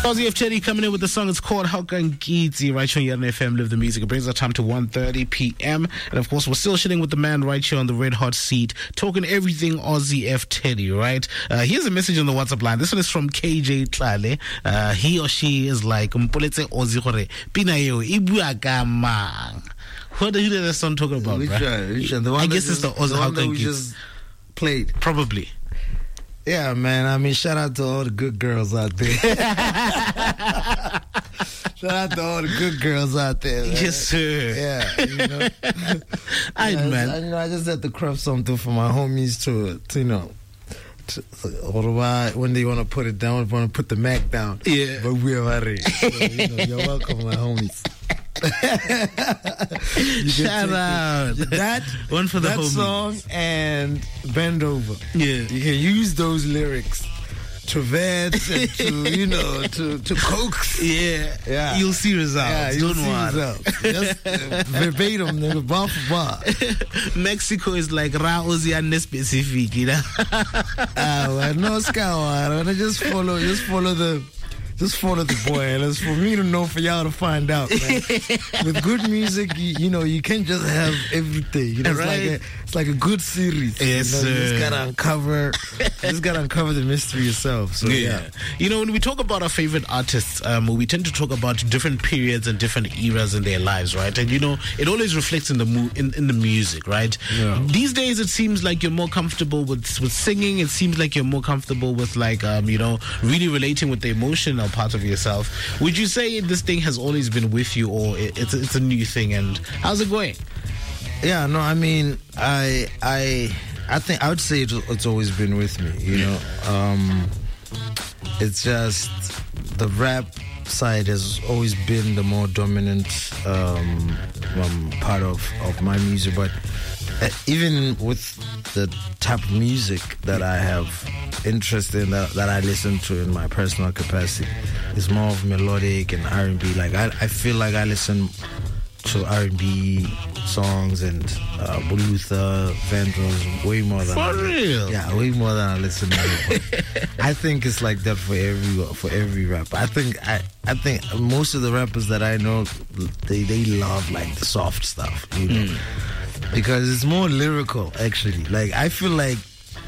Ozzy F. Chetty coming in with the song. It's called Haukangiti right here on FM Live the Music. It brings our time to 1:30 p.m. And of course, we're still chilling with the man right here on the red hot seat, talking everything Ozzy F. Chetty, right? Here's a message on the WhatsApp line. This one is from KJ Tlale. He or she is like, Mpoletse Ozzy Hore, Pina yo, Ibua ka mang. Who did that song talk about, Which right? one? The one I guess it's the Ozzy one that we Haukangiti. just played. Probably. Yeah, man. I mean, shout out to all the good girls out there. Shout out to all the good girls out there. Man. Yes, sir. Yeah, you know. Man. I just had to craft something for my homies to when they want to put it down, want to put the Mac down. Yeah. But we're ready. So, you're welcome, my homies. Shout out. That one for the that homies. song and Bend Over. Yeah. You can use those lyrics to vets and to coax. Yeah. You'll see results. Yeah, you'll Don't see worry. results. Just verbatim, nigga, bar for bar. Mexico is like Ra Ozzy and specific, you know. Well, no scour. Just follow the boy. And it's for me to know, for y'all to find out, man. With good music, you can't just have everything. Right. It's like a good series. Yes, you just gotta uncover the mystery yourself. So yeah. When we talk about our favorite artists, we tend to talk about different periods and different eras in their lives, right? And it always reflects in the in the music, right? Yeah. These days, it seems like you're more comfortable with singing. It seems like you're more comfortable with really relating with the emotional part of yourself. Would you say this thing has always been with you, or it's a new thing? And how's it going? Yeah, no, I mean, I think I would say it's always been with me. It's just the rap side has always been the more dominant part of my music, but even with the type of music that I have interest in, that I listen to in my personal capacity, is more of melodic and R&B. Like I feel like I listen to R&B songs and Luther, Vandross way more than For real? Yeah, way more than I listen to it. I think it's like that for every rapper. I think most of the rappers that I know, they love like the soft stuff, because it's more lyrical actually. Like I feel like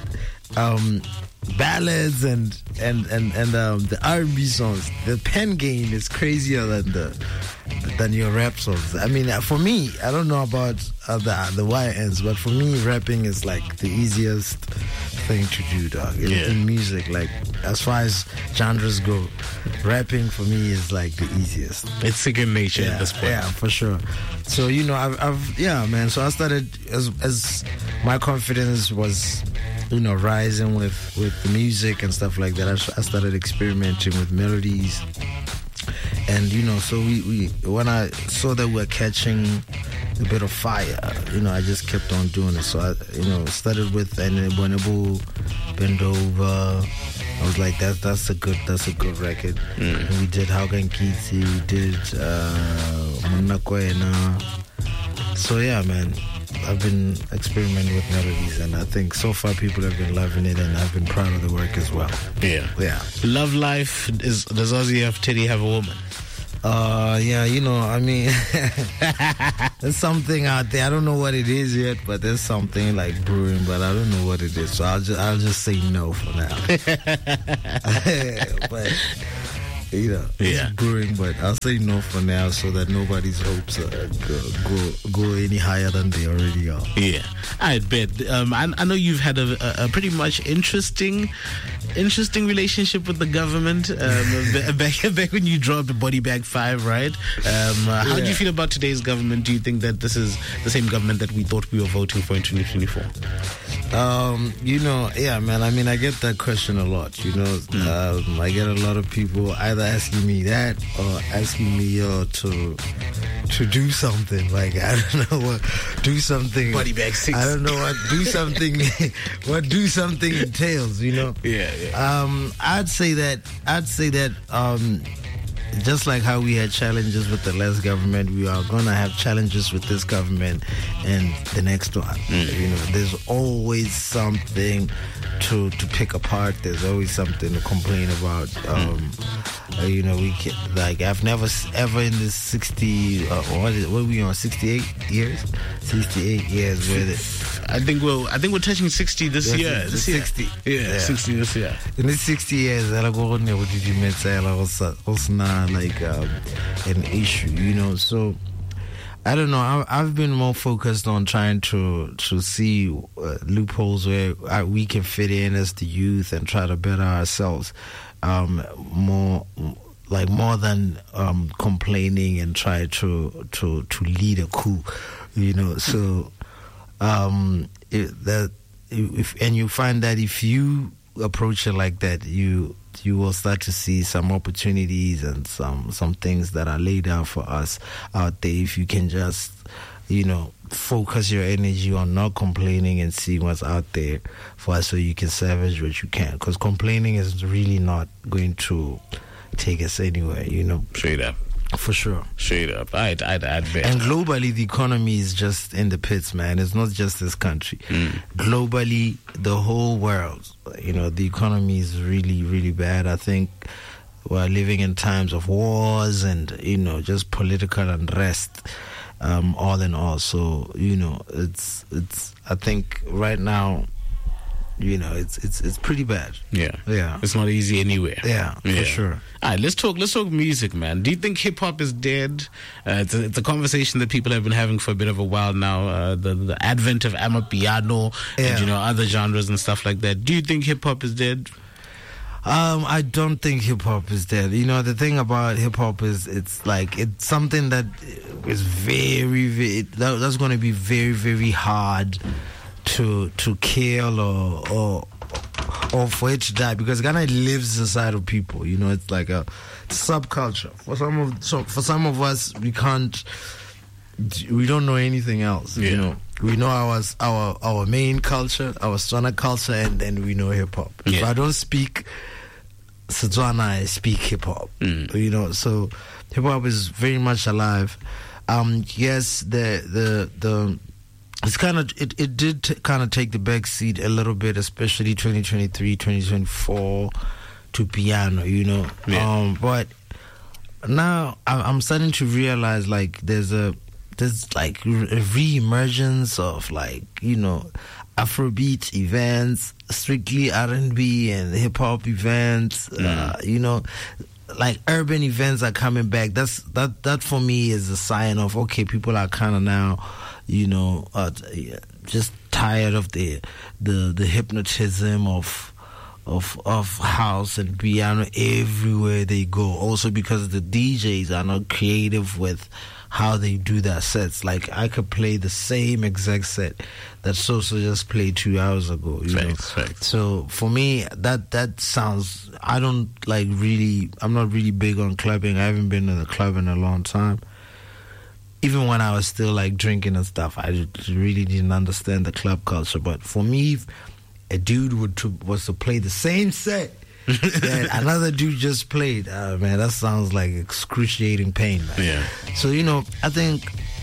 ballads and the R&B songs, the pen game is crazier than your rap songs. I mean, for me, I don't know about the YNs, but for me, rapping is like the easiest thing to do, dog. In music, like as far as genres go, rapping for me is like the easiest. It's second nature at this point. Yeah, for sure. So man. So I started as my confidence was rising with the music and stuff like that. I started experimenting with melodies, and so we when I saw that we were catching a bit of fire, I just kept on doing it. So I started with Enebo, Bend Over. I was like, that's a good record. And we did Haukangiti, we did Monna Kwena. So yeah, man, I've been experimenting with melodies, and I think so far people have been loving it, and I've been proud of the work as well. Yeah. Love life. Does Ozzy F. Chetty have a woman? I mean, there's something out there. I don't know what it is yet, but there's something like brewing, but I don't know what it is. So I'll just say no for now. But it's brewing, but I'll say no for now so that nobody's hopes go any higher than they already are. Yeah, I bet. I know you've had a pretty much interesting relationship with the government back when you dropped Body Bag 5, right? How do you feel about today's government? Do you think that this is the same government that we thought we were voting for in 2024? Yeah, man. I mean, I get that question a lot. I get a lot of people either asking me that or asking me to do something. Like, I don't know what do something. Body Bag 6. I don't know what do something. What do something entails. Yeah. I'd say that. Just like how we had challenges with the last government, we are going to have challenges with this government and the next one. There's always something to pick apart. There's always something to complain about. You know, we can, like, I've never ever in this 60 what are we on, 68 years 68 years with I think we're touching 60 this year. 60 yeah, 60 this year. In these 60 years like an issue, you know. So I don't know. I've been more focused on trying to see loopholes where we can fit in as the youth and try to better ourselves, more than complaining and try to lead a coup, you know. So you find that if you approach it like that, you will start to see some opportunities and some things that are laid out for us out there. If you can just, you know, focus your energy on not complaining and see what's out there for us, so you can salvage what you can. Because complaining is really not going to take us anywhere, you know. Straight up. For sure. Straight up. I'd bet. And globally, the economy is just in the pits, man. It's not just this country. Globally, the whole world, you know, the economy is really, really bad. I think we're living in times of wars and, you know, just political unrest, all in all. So, you know, it's I think right now, you know, it's pretty bad. Yeah. It's not easy anywhere. Yeah, for sure. All right, let's talk music, man. Do you think hip hop is dead? It's a conversation that people have been having for a bit of a while now. The advent of Amapiano and, you know, other genres and stuff like that. Do you think hip hop is dead? I don't think hip hop is dead. You know, the thing about hip hop is it's something that is very that's going to be very, very hard to kill or for it to die, because Ghana lives inside of people. You know, it's like a subculture. For some of us, we don't know anything else. Yeah. You know, we know our main culture, our Setswana culture, and then we know hip hop. Yeah. If I don't speak Setswana, I speak hip hop. You know, so hip hop is very much alive. Yes, it did kind of take the back seat a little bit, especially 2023, 2024 to piano, you know. Yeah. But now I'm starting to realize like there's like a re-emergence of, like, you know, Afrobeat events, strictly R&B and hip hop events. You know, like urban events are coming back. That for me is a sign of, okay, people are kind of now, you know, just tired of the hypnotism of house and piano everywhere they go. Also because the DJs are not creative with how they do their sets. Like, I could play the same exact set that Sosa just played 2 hours ago. You know? So for me, that sounds, I'm not really big on clubbing. I haven't been in a club in a long time. Even when I was still like drinking and stuff, I really didn't understand the club culture. But for me, if a dude was to play the same set that another dude just played, man, that sounds like excruciating pain, man. Yeah. So, you know, I think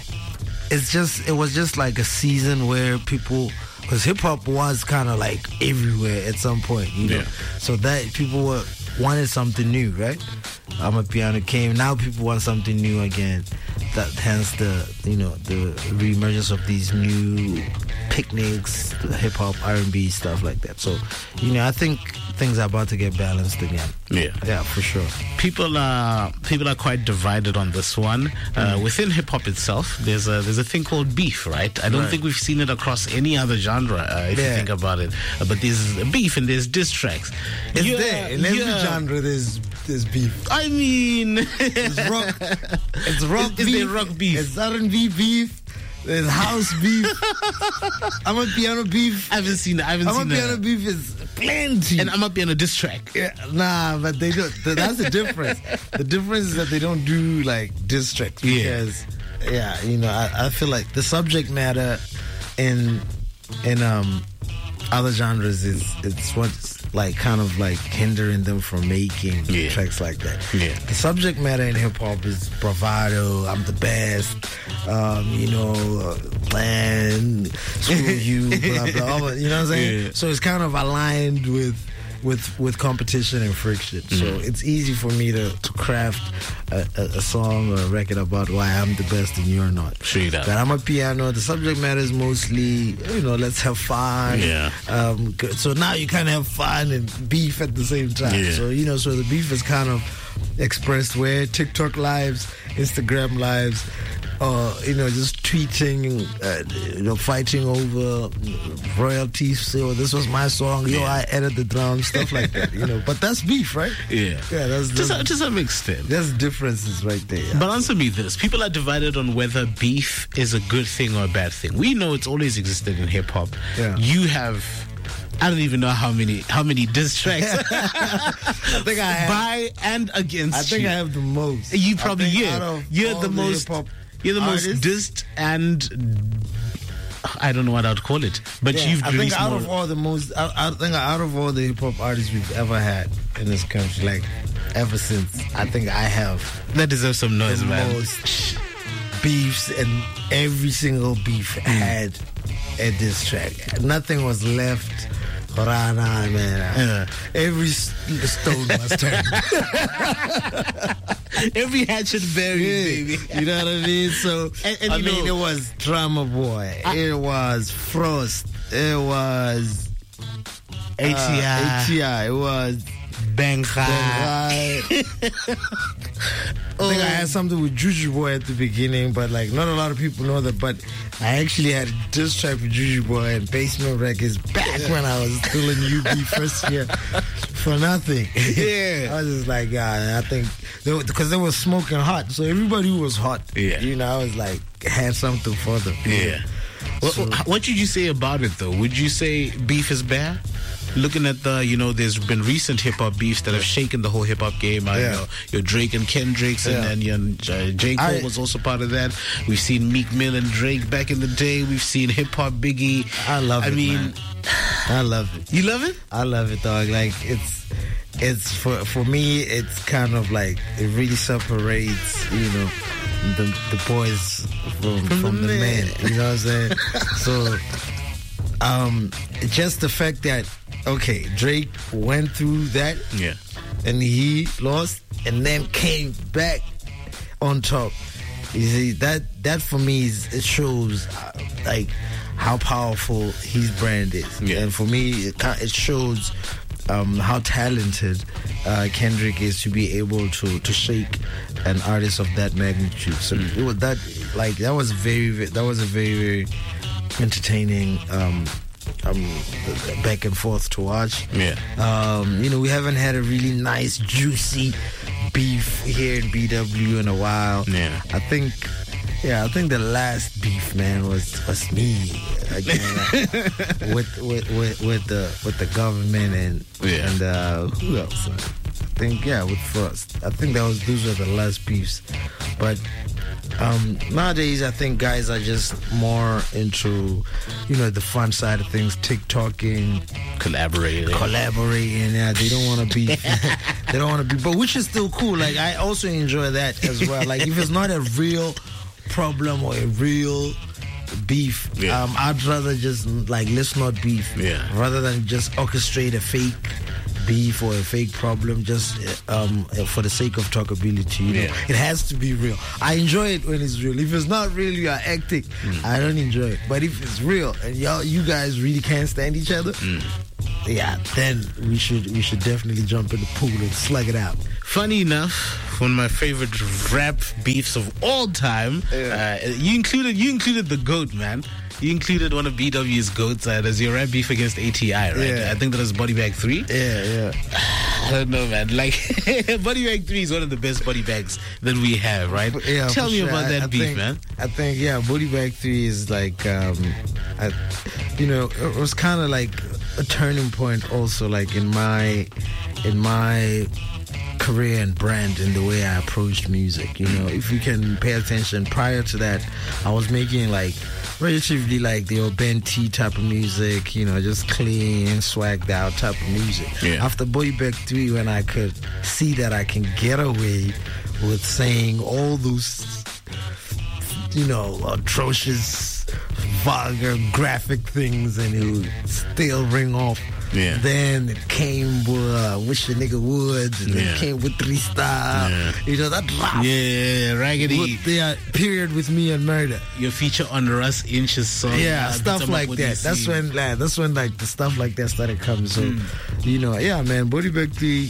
it was just like a season where people, because hip hop was kind of like everywhere at some point, you know. Yeah. So that people wanted something new, right? Amapiano came. Now people want something new again. That hence the re-emergence of these new picnics, hip hop, R&B, stuff like that. So, you know, I think things are about to get balanced again. Yeah, for sure. People are quite divided on this one. Within hip hop itself, there's a thing called beef, right? I don't think we've seen it across any other genre, if you think about it. But there's beef and there's diss tracks. There in every genre there's beef. I mean, it's rock. It's rock is beef. there rock beef? It's R&B beef. There's house beef. Amapiano beef. I haven't seen Amapiano beef is plenty. And Amapiano diss track. Yeah, nah, but they don't. That's the difference. The difference is that they don't do like diss tracks because, you know, I feel like the subject matter in other genres it's what's like kind of like hindering them from making tracks like that. Yeah. The subject matter in hip hop is bravado. I'm the best. You know, and screw you, blah blah. You know what I'm saying? Yeah. So it's kind of aligned with with competition and friction. So it's easy for me to craft a song or a record about why I'm the best and you're not. Straight up. But I'm a piano. The subject matter is mostly, let's have fun. Yeah. So now you kind of have fun and beef at the same time. Yeah. So, so the beef is kind of expressed where TikTok lives, Instagram lives, just tweeting, fighting over royalties. So this was my song. I edited the drums, stuff like that. But that's beef, right? Yeah. Yeah, that's to some extent. There's differences right there. Yeah. But answer me this: people are divided on whether beef is a good thing or a bad thing. We know it's always existed in hip hop. Yeah. You have. I don't even know how many diss tracks. I think I have. By and against. I think I have the most. You probably You're the most. You're the most dissed and I don't know what I'd call it. But you've I think released out more. of all the most. I think out of all the hip hop artists we've ever had in this country, like ever since, I think I have That deserves some noise, the man. most beefs, and every single beef had a diss track. Nothing was left. Rana, man. Every stone was turned. Every hatchet buried, baby. You know what I mean? So, And I mean, it was Drama Boy. It was Frost. It was ATI. It was Bang I think I had something with Juju Boy at the beginning, but like not a lot of people know that. But I actually had a diss track with Juju Boy and Basement Records back when I was still in UB first year for nothing. Yeah. I was just like, I think because they were smoking hot, so everybody who was hot, I was like had something for them. Yeah. So, What did you say about it, though? Would you say beef is bad? Looking at there's been recent hip hop beefs that have shaken the whole hip hop game. I know your Drake and Kendricks, and then J. Cole was also part of that. We've seen Meek Mill and Drake back in the day. We've seen hip hop Biggie. I love it. Man. I love it. You love it? I love it, dog. Like it's for me. It's kind of like it really separates, the boys from the men. You know what I'm saying? So, just the fact that Drake went through that, and he lost, and then came back on top. You see that for me it shows like how powerful his brand is, and for me it shows how talented Kendrick is to be able to shake an artist of that magnitude. So it was that was a very, very entertaining back and forth to watch. We haven't had a really nice juicy beef here in BW in a while. I think the last beef, man, was me again, with the government and who else? I think with Frost. I think those were the last beefs. But nowadays I think guys are just more into the fun side of things, TikToking, collaborating. Yeah, they don't want to be. But which is still cool. Like I also enjoy that as well. Like if it's not a real problem or a real beef, I'd rather just let's not beef, rather than just orchestrate a fake beef or a fake problem just for the sake of talkability. It has to be real. I enjoy it when it's real. If it's not real, you are acting. I don't enjoy it. But if it's real and you guys really can't stand each other, then we should definitely jump in the pool and slug it out. Funny enough, one of my favorite rap beefs of all time, you included the GOAT, man. You included one of BW's GOATs as your rap beef against ATI, right? I think that was Body Bag 3. I don't know, man. Body Bag 3 is one of the best body bags that we have, right? Tell me about that beef, man. I think, Body Bag 3 is it was kind of like a turning point also, in my career and brand in the way I approached music. If you can pay attention, prior to that, I was making relatively the urban T type of music, just clean, swagged out type of music. After Body Bag 3, when I could see that I can get away with saying all those, atrocious, vulgar, graphic things, and it would still ring off Yeah. Then it came with Wish a Nigga Would, and then it came with 3 Star. Yeah. You know, that rap. Yeah, Raggedy. With the period with Me and Murder. Your feature on Russ Inch's song. Yeah, stuff like that. That's when like the stuff like that started coming. So, you know, yeah, man, Body Bag 3.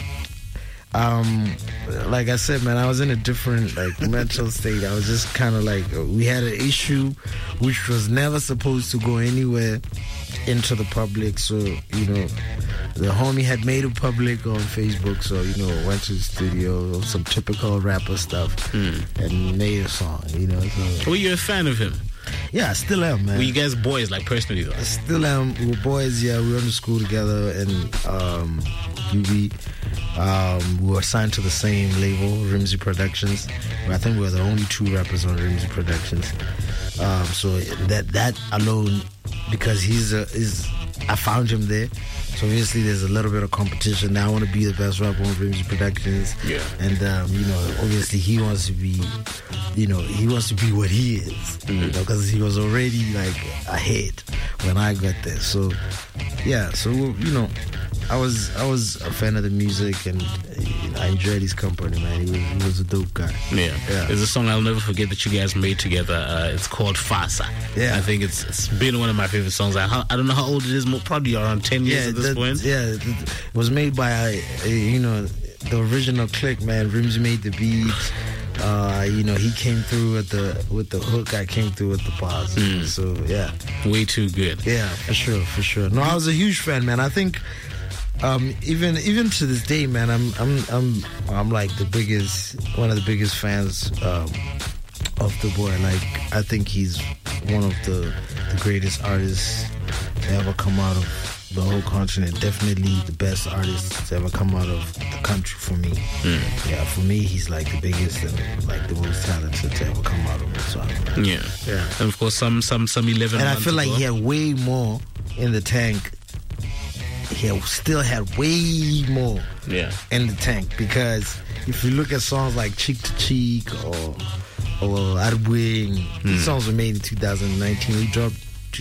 Like I said, man, I was in a different like mental state. I was just kind of like, we had an issue which was never supposed to go anywhere into the public. So, you know, the homie had made it public on Facebook. So, you know, went to the studio, some typical rapper stuff, and made a song, you know. So, Were you a fan of him? yeah, I still am, man. Were you guys boys, like personally though? I still am. We were boys, yeah. We went to school together, and we were signed to the same label, Rimsey Productions. I think we were the only 2 rappers on Rimsey Productions. So that alone, because I found him there. So obviously there's a little bit of competition. Now I want to be the best rapper on Rimsey Productions. Yeah. And you know, obviously he wants to be, you know, he wants to be what he is. You know, because he was already like ahead when I got there. So yeah, so you know, I was a fan of the music, and you know, I enjoyed his company, man. He was a dope guy. Yeah. There's a song I'll never forget that you guys made together. It's called Fasa. Yeah. I think it's been one of my favorite songs. I don't know how old it is, probably around 10 years at this point. Yeah, it was made by, you know, the original clique, man. Rimsey made the beat. You know, he came through with the hook. I came through with the bars. So yeah, way too good. Yeah, for sure. No, I was a huge fan, man. I think even to this day, man, I'm like one of the biggest fans of the boy. Like, I think he's one of the greatest artists to ever come out of the whole continent. Definitely the best artist to ever come out of the country for me. Yeah, for me, he's like the biggest and like the most talented to ever come out of it. So, yeah. And of course, some 11. And I feel like he had way more in the tank. He still had way more in the tank, because if you look at songs like Cheek to Cheek or Adwing, these songs were made in 2019. We dropped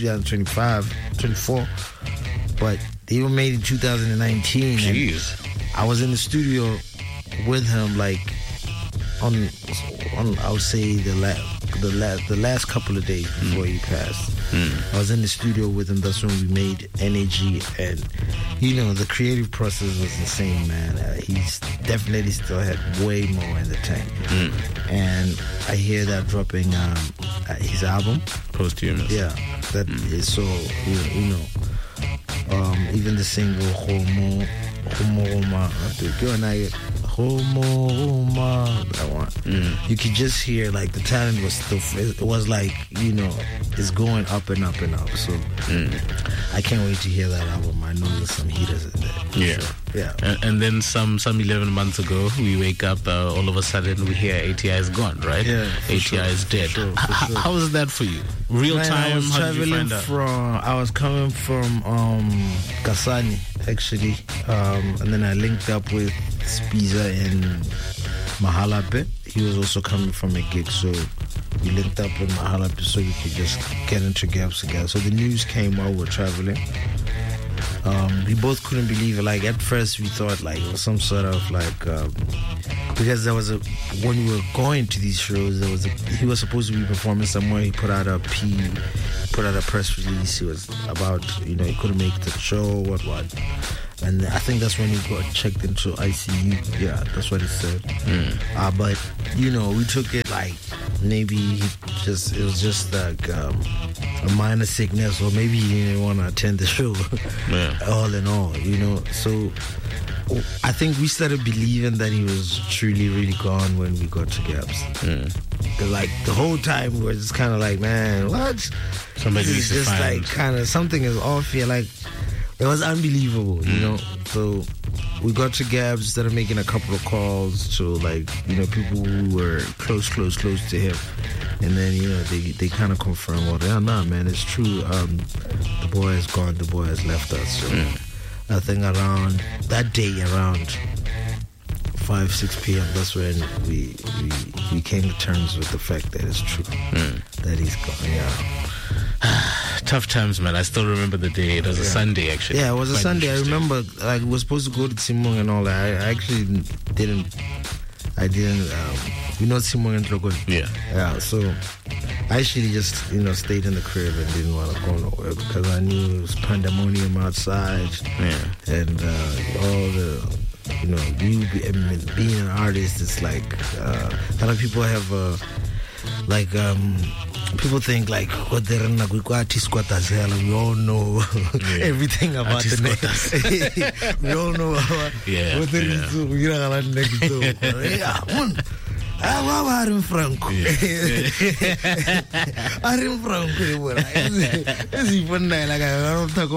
2024, but they were made in 2019. Jeez. I was in the studio with him, like on I would say the last couple of days before he passed. I was in the studio with him. That's when we made NAG, and you know, the creative process was insane, man. He's definitely still had way more in the tank. And I hear that dropping his album Posthumous. Yeah, that is so, you know, even the single Homo, that one. You could just hear like the talent was still, it was like, you know, it's going up and up and up. So I can't wait to hear that album. I know there's some heaters in there. Yeah. So, yeah. And then some 11 months ago, we wake up, all of a sudden we hear ATI is gone, right? Yeah. ATI is dead. For sure. How was that for you? Real Man, time? How did you find out? I was coming from Kasani, actually. And then I linked up with Spiza in Mahalape. He was also coming from a gig, so we linked up in Mahalape so we could just get into Gaps together. So the news came while we were traveling. We both couldn't believe it. Like, at first we thought like it was some sort of like because there was when we were going to these shows, he was supposed to be performing somewhere. He put out a press release. It was about, you know, he couldn't make the show, what. And I think that's when he got checked into ICU. Yeah, that's what he said. But, you know, we took it like maybe it was just like a minor sickness, or maybe he didn't want to attend the show. All in all, you know. So I think we started believing that he was truly, really gone when we got to Gaps. Like, the whole time we were just kind of like, man, what? Somebody this is just like kind of something is off here. Like, it was unbelievable, you know. So we got to Gabs, started making a couple of calls to, like, you know, people who were close to him, and then, you know, they kind of confirmed, well, yeah, nah, man, it's true. The boy is gone. The boy has left us. So I think around that day, around 5-6 p.m., that's when we came to terms with the fact that it's true, that he's gone. Yeah. tough times, man. I still remember the day. It was a Sunday, actually. Yeah, it was a Quite Sunday. I interesting. remember, like, we were supposed to go to Timong and all that. I actually didn't. You know Timong and Tlokwe? Yeah. Yeah, so I actually just, stayed in the crib and didn't want to go nowhere because I knew it was pandemonium outside. Yeah. And all the, being an artist, it's like, a lot of people have, people think like, we all know everything about the name. We all know Arim Franco. Arim Franco. Is even like I don't talk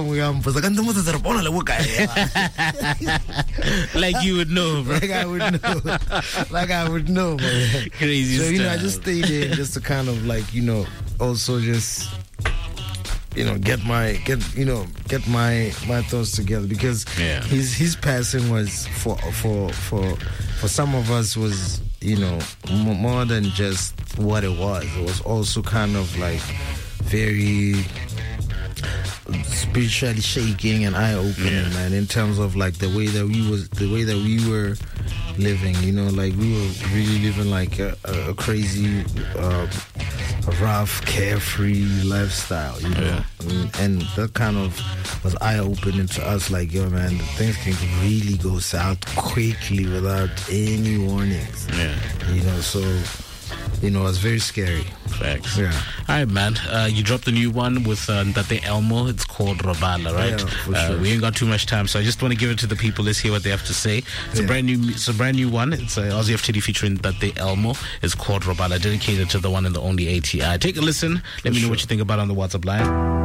like you would know, bro. Like I would know, man. Crazy so, stuff. I just stayed there just to kind of like, also just get my thoughts together because his passing was for some of us was more than just what it was. It was also kind of like very spiritually shaking and eye-opening, man, in terms of like the way that we were living, like we were really living like a crazy rough carefree lifestyle, and that kind of was eye-opening to us, like, yo, man, things can really go south quickly without any warnings, so it was very scary. Facts. Yeah. All right, man. You dropped a new one with Ntate Elmo. It's called Robala, right? Yeah, for sure. We ain't got too much time, so I just want to give it to the people. Let's hear what they have to say. It's a brand new one. It's Aussie FTD featuring Ntate Elmo. It's called Robala, dedicated to the one and the only ATI. Take a listen. Let me know what you think about it on the WhatsApp line.